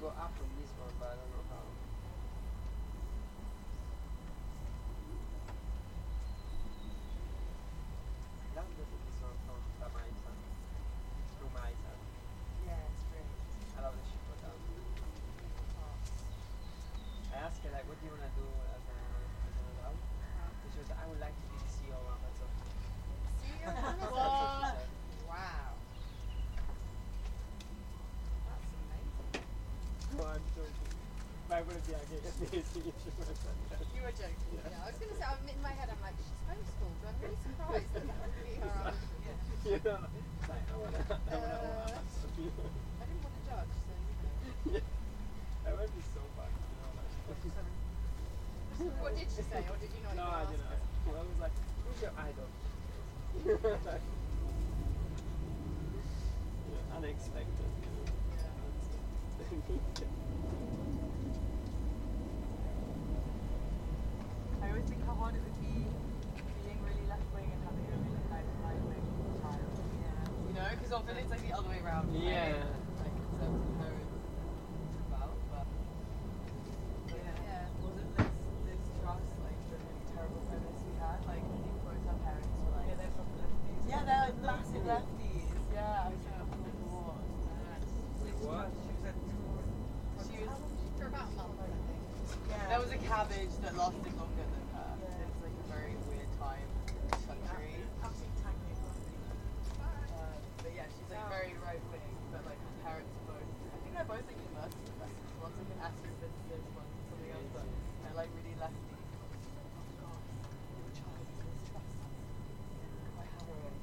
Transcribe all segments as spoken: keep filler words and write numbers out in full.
go up from this one, but I don't know how. Love the this one from Tamaisa. Rumaisa. Yeah, it's great. I love the ship for that. I asked her like, what do you wanna do as a as an adult? And she was like, I would like to be the C E O of Amazon. C E O of That's Amazon? what she said. Wow. That's amazing. No, I'm joking. But I wouldn't be like, this if she would have said that. You were joking. Yeah. Yeah, I was going to say, I'm, in my head, I'm like, she's homeschooled. I'm really surprised that that would be her answer. Yeah. You know, it's like, I wanna, I wanna Uh, answer you. I didn't want to judge, so you know. Yeah. That would be so fun, you know, like. What did she say, or did you not No, even I ask didn't. her? I was like, who's your idol? Like, yeah, unexpected, you know. I always think how hard it would be being really left wing and having a really like right wing child. Yeah. You know, because often it's like the other way around. right? Yeah. Like conservative parents about, but Yeah. Yeah. Wasn't Liz, Liz Truss like the really terrible feminists we had? Like I think both our parents were like yeah, they're from lefties. Yeah, they're like massive lefties. Yeah, I was like, oh my god. Liz What? Truss, she was at she was. For about a month, I think. yeah. There was a cabbage that lasted longer than her. Yeah. It was like a very weird time in this country. absolutely tanking. Uh, but yeah, she's like very right wing, but like her parents are both. I think they're both like university professors. One's like an astrophysicist, one's something else, but they're like really lefty. Oh god, your child is Liz Truss. Quite harrowing.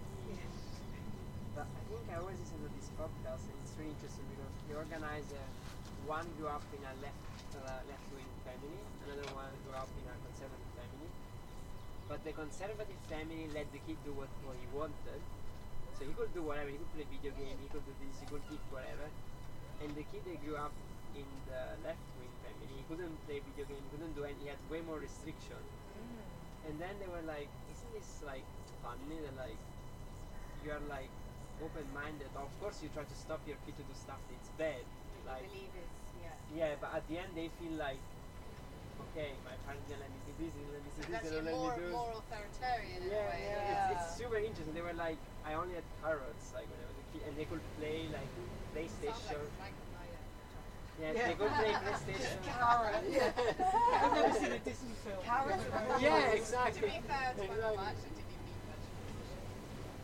But I think I always listen to this podcast and it's really interesting because the organizer, one grew up in a left uh, left wing family, another one grew up in a conservative family. But the conservative family let the kid do what, what he wanted. So he could do whatever, he could play video game, he could do this, he could eat whatever. And the kid that grew up in the left wing family, he couldn't play video game, he couldn't do anything, he had way more restriction. And then they were like, isn't this like funny that like you are like open-minded, but of course you try to stop your kid to do stuff that's bad. I Like believe it's, yeah. yeah, but at the end they feel like, okay, my parents didn't let me do this, they didn't let me do this, That's they don't let more, me do more authoritarian in yeah, a way. yeah, yeah. It's, it's super interesting. They were like, I only had carrots, like when I was a kid, and they could play like Sounds PlayStation. like Frank and I, yeah. Yeah, they could play PlayStation. Carrot. Yeah. I've never seen a Disney film. Carrots are Yeah, To exactly. be fair to my mum, I Exactly. actually didn't eat vegetables.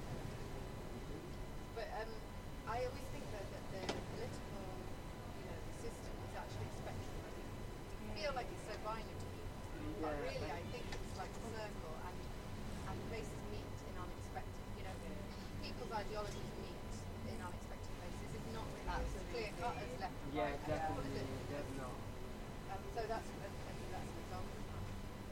But um, I always think that, that the political, you know, the system is actually a spectrum. I think we feel like it's so binary, but Yeah. really I think it's like a circle, and and places meet in unexpected. You know, people's ideologies meet in unexpected places. It's not really as clear cut as left and Yeah, right. definitely, And definitely. Um, so that's I think that's an example of that.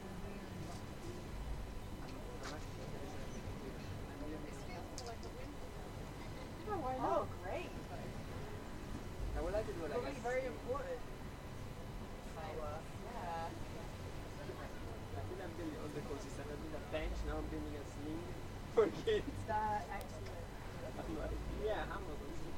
I'm actually interested in it. I'm This really- feels more like a win. Oh, why not? Oh, great. I would like to do like Probably a very important. Power. Yeah. I think I'm building all the courses. I'm building a bench, now I'm building a sling for kids. That excellent. I'm like, yeah, I'm not going to.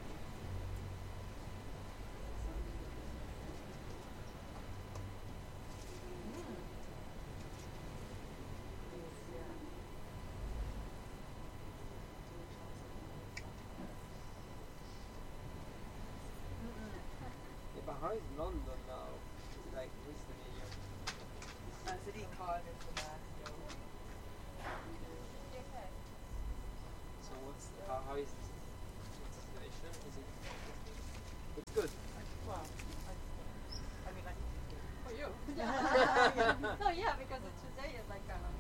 Yeah, but how is London now? It's like recently. Uh, Sadiq Khan is the mayor still. So what's how, how is this situation? Is it? It's good. Well, I, I mean, like, For you. No, yeah, because today is like um,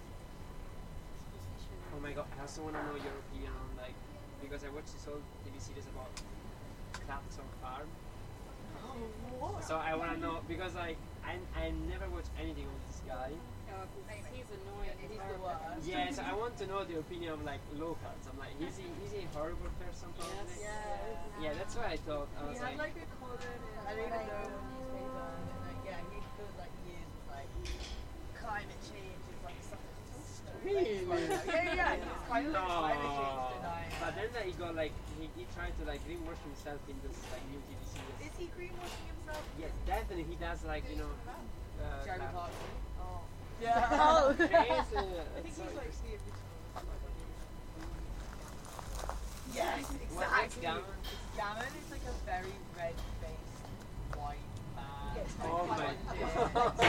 Oh my god, I also want to know your opinion on like, because I watched this whole T V series about Clapton Farm. what? So I want to know because like I I never watched anything of this guy. he's annoying. He's the worst. Yeah, so I want to know the opinion of like locals. I'm like, is he is he a horrible person probably? Yeah. Yeah, that's what I thought. I He was had like, like a column in I don't even like, know a the newspaper. And like, yeah, he for like years was like, climate change is like something so stupid. Really? Yeah, yeah, he was kind of like No. climate change denying. But then uh, he got like he, he tried to like greenwash himself in this like new T V series. Is he greenwashing himself? Yes, definitely he does like you know. Uh, Jeremy clap- Clarkson. Oh. Yeah. Oh. Crazy. I think It's he's so like the original. Yes, What's exactly. Gammon? Gammon is like a very red-faced white man. Oh my God.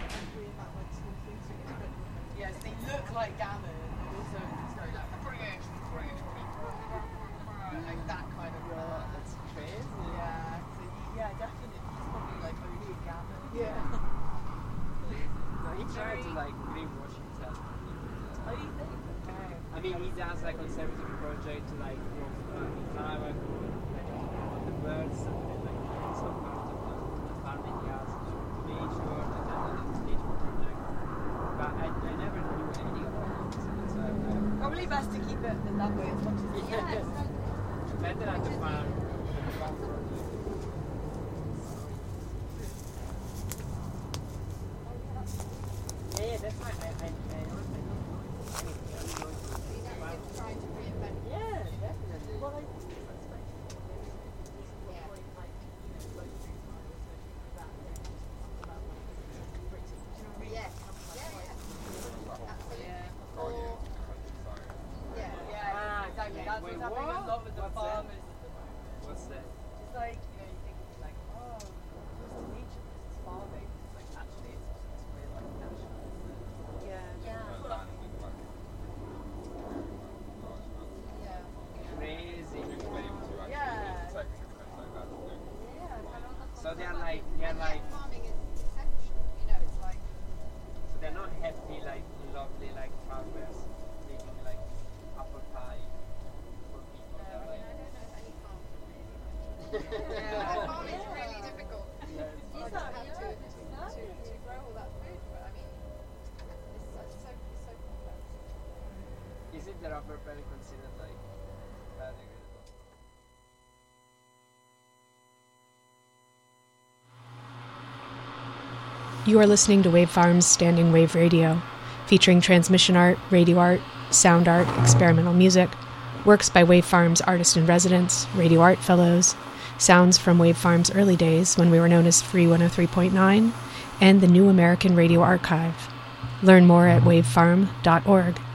Yes, they look like Gammon, but also it's very like British, British people, like that kind of man. That's crazy. Yeah, so he, yeah, definitely. He's probably like O G Gammon. Yeah. No, he tried to like greenwash himself. What do you think? Okay. I mean, he does like conservative project to like you know, uh, flower, like on the birds, and like some part of the, the farming he has to nature, like that, and it's nature project. But I, I never knew anything about it, so that's why I. Probably best to keep it in that way as much as you Yeah, can. better at the farm. than the farm world. Yeah, yeah, that's fine. I, I, I don't, I don't know. I mean, I don't know. You know, Wow. it's trying to reinvent. Yeah, definitely. Well, I think it's like, Yeah. Yeah. Yeah, yeah. Absolutely. Yeah. Or, yeah. Yeah, Ah, exactly. yeah. That's Wait, what's happening a what? lot with the What's that? farmers at the moment. What's that? It's like, you know, you think like, oh, close to nature versus farming. It's like actually it's, it's really like nationalism. yeah. Yeah. Yeah. Crazy. Yeah. So they're like, they're And like, yet farming is essential. You know, it's like, so they're not happy, like, lovely, like farmers making like apple pie for people. no, They're I mean, I like, don't know if any farm can really Yeah. like, farming is really difficult. yeah, You just have to, to, to, to grow all that food, but I mean, it's so, so, it's so complex. is it the rubber pie considered like biodegradable? You are listening to Wave Farm's Standing Wave Radio, featuring transmission art, radio art, sound art, experimental music, works by Wave Farm's artist-in-residence, radio art fellows, sounds from Wave Farm's early days when we were known as Free one oh three point nine, and the New American Radio Archive. Learn more at wavefarm dot org.